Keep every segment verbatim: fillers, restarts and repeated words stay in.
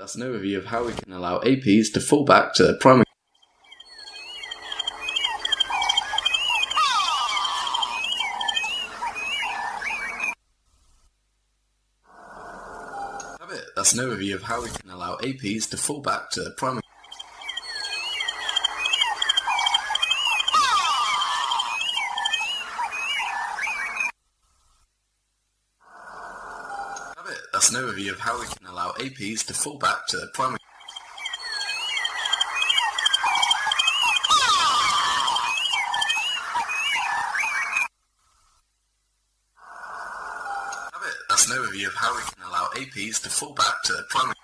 That's an overview of how we can allow A Ps to fall back to their primary. That's an overview of how we can allow A Ps to fall back to their primary. That's an overview of how we can allow A Ps to fall back to their primary. That's an overview of how we can allow A Ps to fall back to their primary.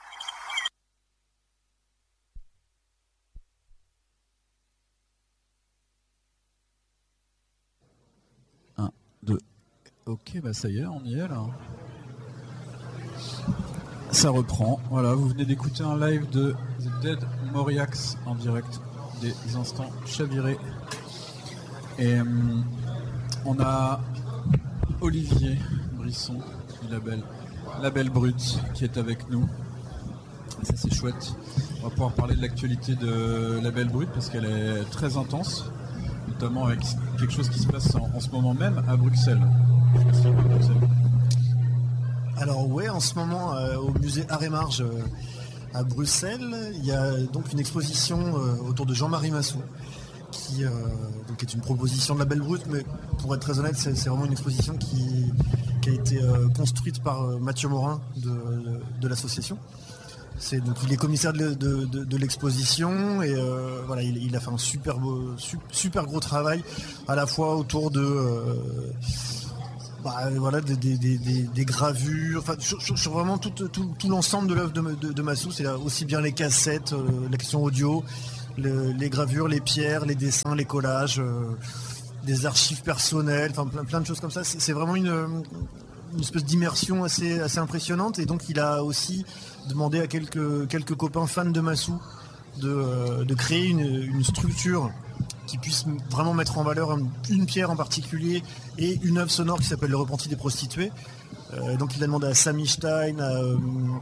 Un, deux. Ok, bah ça y est, on y est là. Ça reprend. Voilà, vous venez d'écouter un live de The Dead Moriax en direct des instants chavirés. Et hum, on a Olivier Brisson du label Label Brut qui est avec nous. Et ça c'est chouette. On va pouvoir parler de l'actualité de Label Brut parce qu'elle est très intense, notamment avec quelque chose qui se passe en, en ce moment même à Bruxelles. Je sais pas si à Bruxelles. Alors ouais, en ce moment euh, au musée Art et Marge euh, à Bruxelles, il y a donc une exposition euh, autour de Jean-Marie Massou, qui euh, donc est une proposition de Label Brut, mais pour être très honnête, c'est, c'est vraiment une exposition qui, qui a été euh, construite par euh, Mathieu Morin de, de, de l'association. C'est, donc il est commissaire de, de, de, de l'exposition et euh, voilà, il, il a fait un super, beau, super gros travail à la fois autour de... Euh, Bah, voilà, des, des, des, des gravures, enfin, sur, sur, sur vraiment tout, tout, tout l'ensemble de l'œuvre de, de, de Massou, c'est aussi bien les cassettes, euh, la question audio, le, les gravures, les pierres, les dessins, les collages, euh, des archives personnelles, enfin plein, plein de choses comme ça. C'est, c'est vraiment une, une espèce d'immersion assez, assez impressionnante. Et donc il a aussi demandé à quelques, quelques copains fans de Massou de, de créer une, une structure qui puisse vraiment mettre en valeur une pierre en particulier et une œuvre sonore qui s'appelle Le Repenti des prostituées. Euh, donc il a demandé à Samy Stein, à, euh,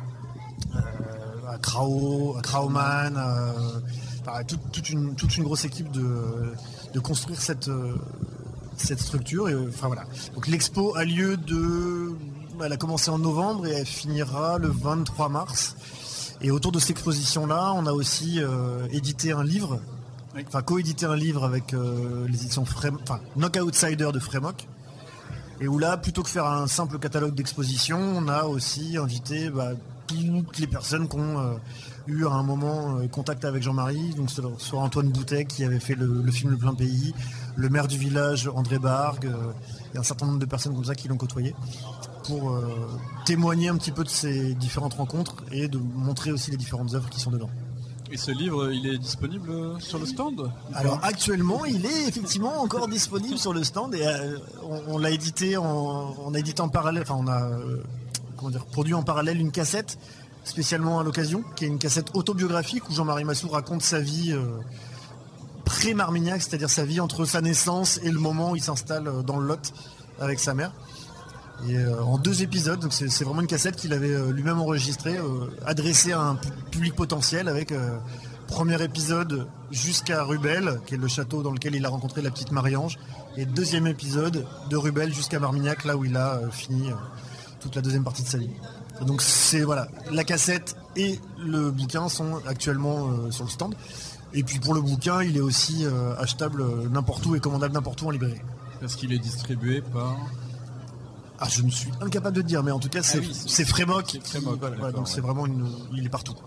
à Krao, à Krauman, à, à toute, toute, une, toute une grosse équipe de, de construire cette, cette structure. Et, enfin, voilà. Donc l'expo a lieu de... Elle a commencé en novembre et elle finira le vingt-trois mars. Et autour de cette exposition-là, on a aussi euh, édité un livre Enfin, co-édité un livre avec euh, les éditions Frem... enfin, Knock Outsider de Frémoc. Et où là, plutôt que faire un simple catalogue d'exposition, on a aussi invité bah, toutes les personnes qui ont euh, eu à un moment euh, contact avec Jean-Marie. Donc soit Antoine Boutet qui avait fait le, le film Le Plein Pays, le maire du village André Bargue, euh, et un certain nombre de personnes comme ça qui l'ont côtoyé, pour euh, témoigner un petit peu de ces différentes rencontres et de montrer aussi les différentes œuvres qui sont dedans. Et ce livre, il est disponible sur le stand ? Alors actuellement, il est effectivement encore disponible sur le stand et euh, on, on l'a édité en, on a édité en parallèle, enfin on a euh, comment dire, produit en parallèle une cassette spécialement à l'occasion, qui est une cassette autobiographique où Jean-Marie Massou raconte sa vie euh, pré-Marmignac, c'est-à-dire sa vie entre sa naissance et le moment où il s'installe dans le Lot avec sa mère. Et euh, en deux épisodes, donc c'est, c'est vraiment une cassette qu'il avait euh, lui-même enregistrée, euh, adressée à un pu- public potentiel, avec euh, premier épisode jusqu'à Rubel, qui est le château dans lequel il a rencontré la petite Marie-Ange, et deuxième épisode de Rubel jusqu'à Marmignac, là où il a euh, fini euh, toute la deuxième partie de sa vie. Et donc c'est voilà, la cassette et le bouquin sont actuellement euh, sur le stand. Et puis pour le bouquin, il est aussi euh, achetable euh, n'importe où et commandable n'importe où en librairie. Parce qu'il est distribué par... Ah, je me suis incapable de te dire, mais en tout cas, c'est, ah oui, c'est, c'est Frémoc. C'est Frémoc, voilà, voilà, donc ouais. C'est vraiment une... Il est partout.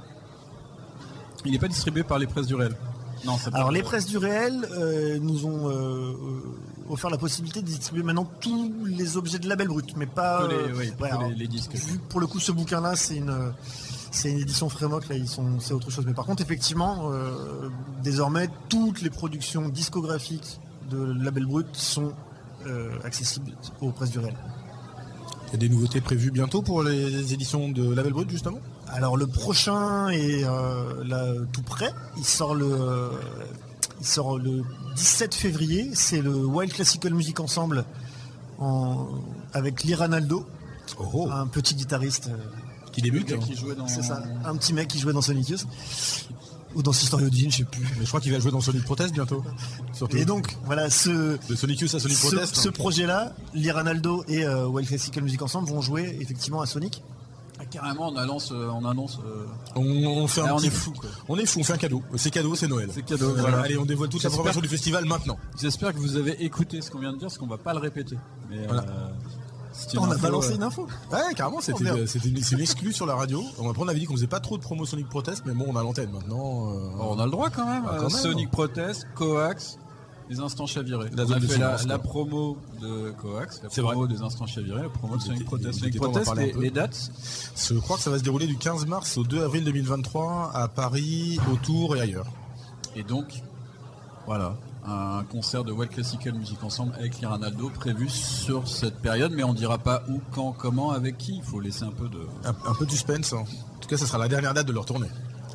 Il n'est pas distribué par les presses du réel. Non, c'est pas Alors, les presses du réel euh, nous ont euh, offert la possibilité de distribuer maintenant tous les objets de Label Brut, mais pas... Les, oui, voilà, les, les disques. Vu, pour le coup, ce bouquin-là, c'est une... C'est une édition Frémoc, là, ils sont, c'est autre chose. Mais par contre, effectivement, euh, désormais, toutes les productions discographiques de Label Brut sont euh, accessibles aux presses du réel. Il y a des nouveautés prévues bientôt pour les éditions de Label Brut, justement ? Alors, le prochain est euh, là, tout près. Il sort le, euh, il sort le dix-sept février. C'est le Wild Classical Music Ensemble en, avec Liranaldo, oh oh. un petit guitariste euh, Qui débute, le gars hein. qui jouait dans... C'est ça, un petit mec qui jouait dans Sonic Youth. Ou dans Sister Yodine, je sais plus. Mais je crois qu'il va jouer dans Sonic Protest bientôt. Surtout. Et donc, voilà, ce, de Sonic Youth à Sonic ce, Protest. ce hein. projet-là, Liranaldo et euh, Wild Classical Music ensemble vont jouer effectivement à Sonic. Ah, carrément, on annonce, euh, on annonce. Euh... On, on fait un Ah, on petit- est fou, quoi. On est fou, on fait un cadeau. C'est cadeau, c'est Noël. C'est cadeau, Euh, voilà. Allez, on dévoile toute la J'espère programmation que- du festival maintenant. J'espère que vous avez écouté ce qu'on vient de dire, parce qu'on va pas le répéter. Mais, Voilà. euh, c'est une On a info, balancé euh, une info. Ouais, carrément, c'était, merde. euh, c'était une, c'est une exclue sur la radio. On, après, on avait dit qu'on faisait pas trop de promo Sonic Protest, mais bon, on a l'antenne maintenant. euh, Oh, on a le droit quand même. Ah, quand Euh, même. Sonic Protest, Coax, les instants chavirés. La on zone a de fait la, silence, la quoi. promo de Coax, la C'est promo des instants chavirés, la promo de Il Sonic était- Protest. il Sonic était temps d'en Protest, parler les, un peu. les dates. Je crois que ça va se dérouler du quinze mars au deux avril deux mille vingt-trois à Paris, autour et ailleurs. Et donc, voilà, un concert de Wild Classical Music Ensemble avec Liranaldo prévu sur cette période, mais on dira pas où, quand, comment, avec qui. Il faut laisser un peu de... Un, un peu de suspense. hein. En tout cas, ça sera la dernière date de leur tournée.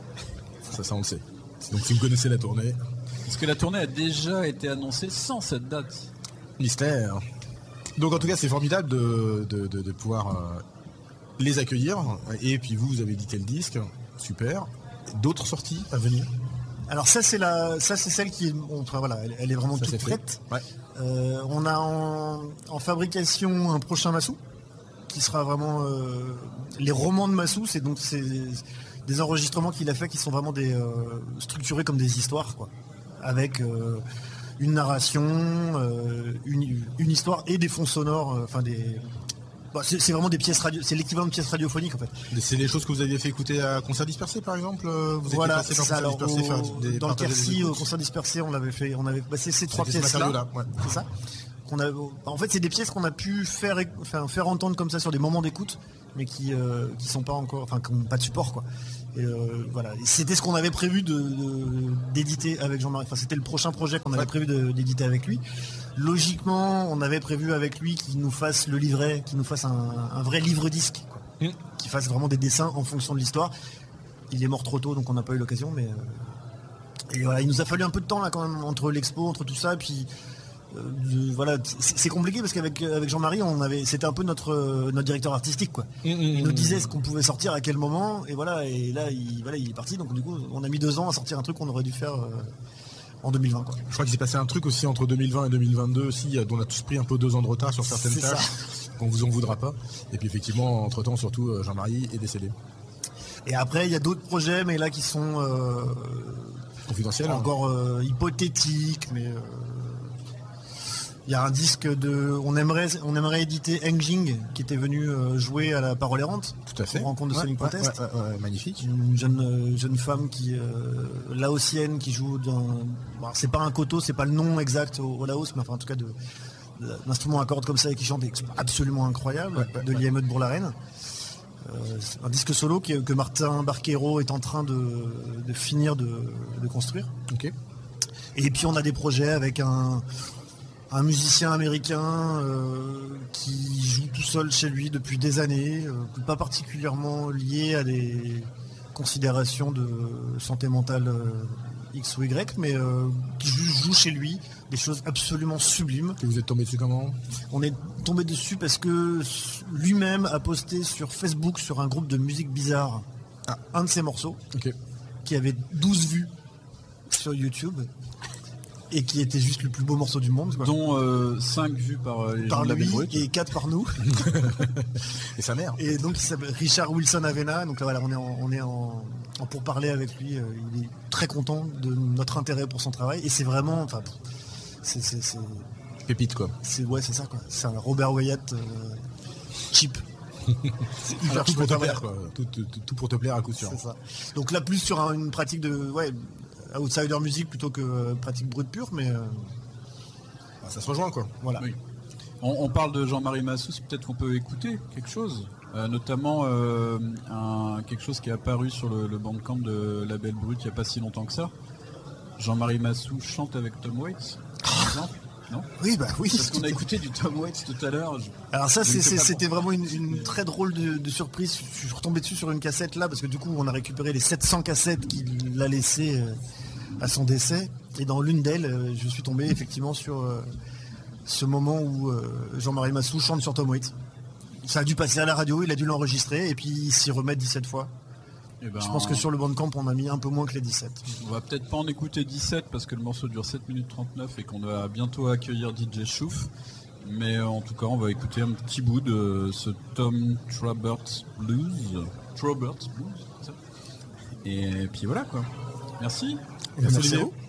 Ça, ça on le sait. Donc, si vous connaissez la tournée, Parce que la tournée a déjà été annoncée sans cette date. mystère. Donc, en tout cas, c'est formidable de, de, de- de pouvoir euh, les accueillir. Et puis, vous, vous avez édité le disque. Super. D'autres sorties à venir. Alors ça c'est la, ça c'est celle qui est, bon, enfin, voilà, elle, elle est vraiment Ça, toute c'est fait. prête. Ouais. Euh, on a en, en fabrication un prochain Massou qui sera vraiment euh, les romans de Massou, c'est donc c'est des enregistrements qu'il a fait qui sont vraiment des euh, structurés comme des histoires quoi, avec euh, une narration, euh, une, une histoire et des fonds sonores, euh, enfin des bah, c'est c'est vraiment des pièces radio, c'est l'équivalent de pièces radiophoniques en fait. C'est les choses que vous aviez fait écouter à Concert Dispersé, par exemple. euh, Vous étiez Voilà, passé c'est par ça. Concert Alors, Dispersé, faire au- des- dans le partager des Quercy, au écoutes. concert dispersé, on l'avait fait, on avait passé ces trois C'était ce pièces là. matériau-là, ouais. C'est ça. Qu'on a, en fait, c'est des pièces qu'on a pu faire, éc- enfin, faire entendre comme ça sur des moments d'écoute, mais qui, euh, qui sont pas encore, enfin, qui n'ont pas de support, quoi. Et euh, voilà. Et c'était ce qu'on avait prévu de, de- d'éditer avec Jean-Marie. Enfin, c'était le prochain projet qu'on avait Ouais. prévu de- d'éditer avec lui. Logiquement, on avait prévu avec lui qu'il nous fasse le livret, qu'il nous fasse un, un vrai livre disque, quoi. Mm. Qu'il fasse vraiment des dessins en fonction de l'histoire. Il est mort trop tôt, donc on n'a pas eu l'occasion, mais euh, et voilà, il nous a fallu un peu de temps là quand même entre l'expo, entre tout ça, puis euh, de- voilà, c'est c'est compliqué parce qu'avec avec Jean-Marie, on avait, c'était un peu notre euh, notre directeur artistique quoi. Mm, mm, Il nous mm. disait ce qu'on pouvait sortir à quel moment, et voilà, et là il voilà, il est parti, donc du coup, on a mis deux ans à sortir un truc qu'on aurait dû faire euh, en deux mille vingt quoi. Je crois qu'il s'est passé un truc aussi entre deux mille vingt et deux mille vingt-deux aussi, dont on a tous pris un peu deux ans de retard sur certaines C'est ça. tâches. On vous en voudra pas. Et puis effectivement, entre temps, surtout euh, Jean-Marie est décédé. Et après, il y a d'autres projets, mais là qui sont euh, Confidentiel. hein. encore euh, hypothétiques, mais euh, il y a un disque de, on aimerait, on aimerait éditer Engjing qui était venu euh, jouer à la Parole errante. Tout à fait. Pour rencontre de Ouais, Sonic ouais, Protest. ouais, ouais, ouais, magnifique. Une jeune euh, jeune femme qui euh, laotienne qui joue dans, bon, c'est pas un koto, c'est pas le nom exact au, au Laos, mais enfin en tout cas de, de l'instrument à cordes comme ça et qui chante est absolument incroyable, Ouais, ouais, de ouais. l'I M E de Bourg-la-Reine. Euh, c'est un disque solo qui- que Martin Barquero est en train de, de finir de, de construire. Ok. Et puis on a des projets avec un, un musicien américain euh, qui joue tout seul chez lui depuis des années, euh, pas particulièrement lié à des considérations de santé mentale euh, X ou Y, mais euh, qui juste joue chez lui des choses absolument sublimes. Que vous êtes tombé dessus comment? On est tombé dessus parce que lui-même a posté sur Facebook, sur un groupe de musique bizarre, Ah. un de ses morceaux Ok. qui avait douze vues sur YouTube et qui était juste le plus beau morceau du monde, quoi. Dont euh, cinq vues par euh, les Par gens de la lui Belle Brute. et quatre par nous. Et sa mère. Et donc il s'appelle Richard Wilson Avena. Donc là voilà, on est en, on est en, en pourparlers avec lui. Euh, Il est très content de notre intérêt pour son travail. Et c'est vraiment, enfin, c'est c'est c'est Pépite quoi. c'est- ouais c'est ça quoi. C'est un Robert Wyatt euh, cheap. C'est hyper Tout pour te chouette. plaire quoi. Tout, tout- tout pour te plaire à coup sûr. C'est ça. Donc là plus sur un- une pratique de ouais outsider music plutôt que euh, pratique brute pure, mais euh, Ah, ça se rejoint quoi. voilà. Oui. On, on parle de Jean-Marie Massous, peut-être qu'on peut écouter quelque chose, euh, notamment euh, un, quelque chose qui est apparu sur le, le bandcamp de La Belle Brute il n'y a pas si longtemps que ça. Jean-Marie Massous chante avec Tom Waits, par exemple. Non, Oui bah oui. parce qu'on a écouté du Tom Waits tout à l'heure. je- Alors ça, Je ne c'est- sais c'est- pas c'était pourquoi. vraiment une, une très drôle de, de surprise. Je suis retombé dessus sur une cassette là, parce que du coup, on a récupéré les sept cents cassettes qu'il a laissées euh, à son décès. Et dans l'une d'elles, euh, je suis tombé effectivement sur euh, ce moment où euh, Jean-Marie Massou chante sur Tom Waits. ça a dû passer à la radio, il a dû l'enregistrer et puis s'y remettre dix-sept fois. Eh ben, Je pense que sur le Bandcamp, on a mis un peu moins que les dix-sept. On va peut-être pas en écouter dix-sept parce que le morceau dure sept minutes trente-neuf et qu'on va bientôt accueillir D J Chouf. Mais euh, en tout cas, on va écouter un petit bout de ce Tom Traubert's Blues. Traubert's Blues, c'est ça. Et puis voilà quoi. Merci. Merci, Merci. Léo.